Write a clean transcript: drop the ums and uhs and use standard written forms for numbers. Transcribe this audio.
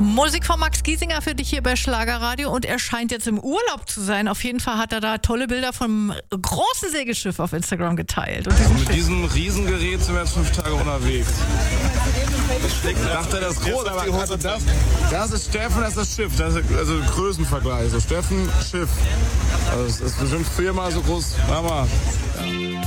Musik von Max Giesinger für dich hier bei Schlagerradio und er scheint jetzt im Urlaub zu sein. Auf jeden Fall hat er da tolle Bilder vom großen Segelschiff auf Instagram geteilt. Und mit diesem Riesengerät sind wir jetzt 5 Tage unterwegs. Ich dachte, das ist groß, aber also das ist Steffen, das ist das Schiff. Das ist also Größenvergleich. So Steffen, Schiff. Also es ist bestimmt 4-mal so groß. Mama.